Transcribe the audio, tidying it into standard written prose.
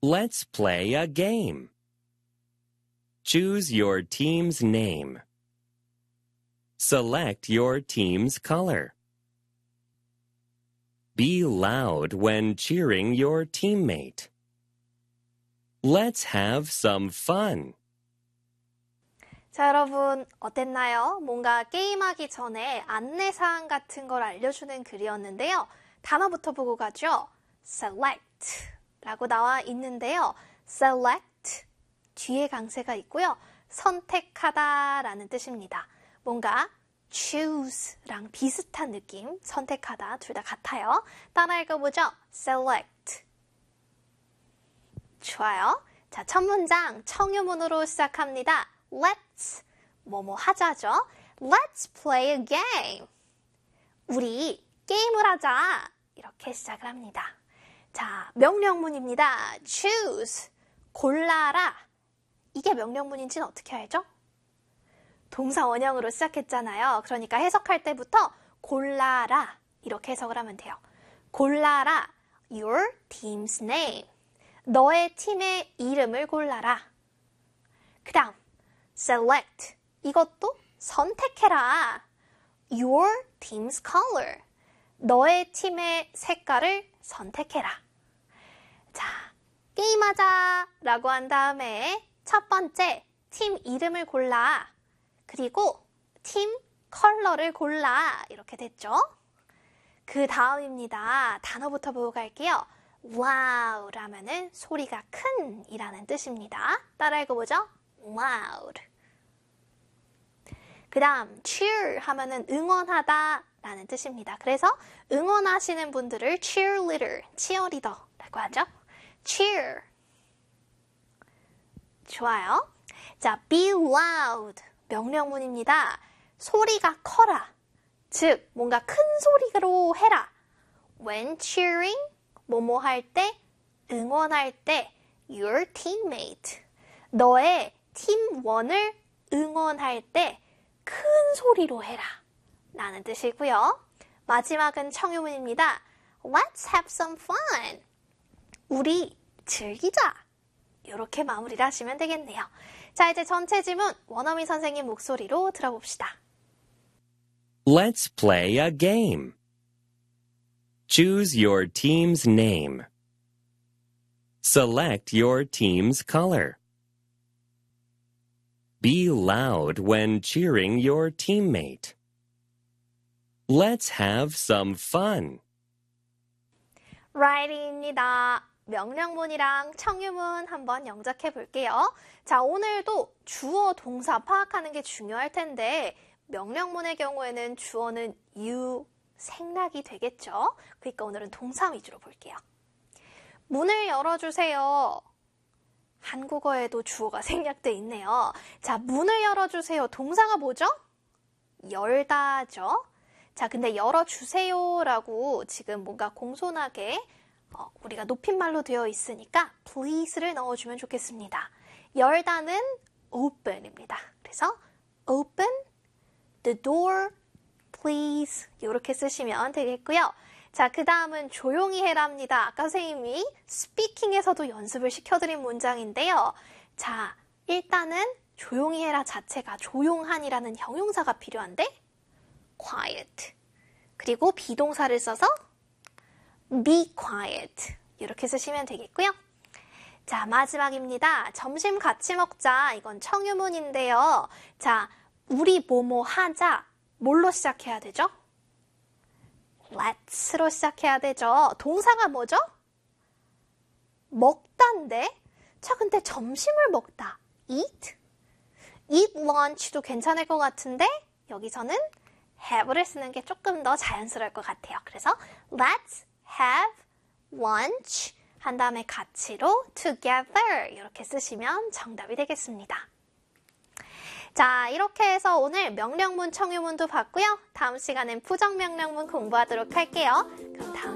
Let's play a game. Choose your team's name. Select your team's color. Be loud when cheering your teammate. Let's have some fun. 자, 여러분 어땠나요? 뭔가 게임하기 전에 안내사항 같은 걸 알려주는 글이었는데요. 단어부터 보고 가죠. select 라고 나와 있는데요. select 뒤에 강세가 있고요. 선택하다 라는 뜻입니다. 뭔가 choose랑 비슷한 느낌, 선택하다 둘 다 같아요. 따라 읽어보죠. select. 좋아요. 자, 첫 문장 청유문으로 시작합니다. Let's 뭐뭐 하자죠. Let's play a game. 우리 게임을 하자. 이렇게 시작을 합니다. 자, 명령문입니다. choose 골라라. 이게 명령문인지는 어떻게 알죠? 동사 원형으로 시작했잖아요. 그러니까 해석할 때부터 골라라 이렇게 해석을 하면 돼요. 골라라 your team's name. 너의 팀의 이름을 골라라. 그 다음 select 이것도 선택해라. your team's color. 너의 팀의 색깔을 선택해라. 자, 게임하자 라고 한 다음에 첫 번째 팀 이름을 골라. 그리고 팀 컬러를 골라. 이렇게 됐죠? 그 다음입니다. 단어부터 보고 갈게요. loud 하면은 소리가 큰 이라는 뜻입니다. 따라 읽어보죠. loud. 그 다음 cheer 하면은 응원하다 라는 뜻입니다. 그래서 응원하시는 분들을 cheerleader, 치어리더라고 하죠. cheer. 좋아요. 자, be loud. 명령문입니다. 소리가 커라. 즉, 뭔가 큰 소리로 해라. When cheering, 뭐뭐 할 때, 응원할 때, your teammate. 너의 팀원을 응원할 때 큰 소리로 해라. 라는 뜻이고요. 마지막은 청유문입니다. Let's have some fun. 우리 즐기자. 이렇게 마무리를 하시면 되겠네요. 자, 이제 전체 지문 원어민 선생님 목소리로 들어봅시다. Let's play a game. Choose your team's name. Select your team's color. Be loud when cheering your teammate. Let's have some fun. Right입니다. 명령문이랑 청유문 한번 영작해 볼게요. 자, 오늘도 주어, 동사 파악하는 게 중요할 텐데 명령문의 경우에는 주어는 you, 생략이 되겠죠? 그러니까 오늘은 동사 위주로 볼게요. 문을 열어주세요. 한국어에도 주어가 생략돼 있네요. 자, 문을 열어주세요. 동사가 뭐죠? 열다죠? 자, 근데 열어주세요라고 지금 뭔가 공손하게 우리가 높임말로 되어 있으니까 please를 넣어주면 좋겠습니다. 열다는 open입니다. 그래서 open the door, please 이렇게 쓰시면 되겠고요. 자, 그 다음은 조용히 해랍니다. 아까 선생님이 스피킹에서도 연습을 시켜드린 문장인데요. 자, 일단은 조용히 해라 자체가 조용한이라는 형용사가 필요한데 quiet. 그리고 비동사를 써서 be quiet. 이렇게 쓰시면 되겠고요. 자, 마지막입니다. 점심 같이 먹자. 이건 청유문인데요. 자, 우리 뭐뭐 하자. 뭘로 시작해야 되죠? let's로 시작해야 되죠. 동사가 뭐죠? 먹다인데? 자, 근데 점심을 먹다. eat? eat lunch도 괜찮을 것 같은데 여기서는 have를 쓰는 게 조금 더 자연스러울 것 같아요. 그래서 let's have lunch 한 다음에 같이로 together 이렇게 쓰시면 정답이 되겠습니다. 자, 이렇게 해서 오늘 명령문, 청유문도 봤고요. 다음 시간엔 부정명령문 공부하도록 할게요. 그럼 다음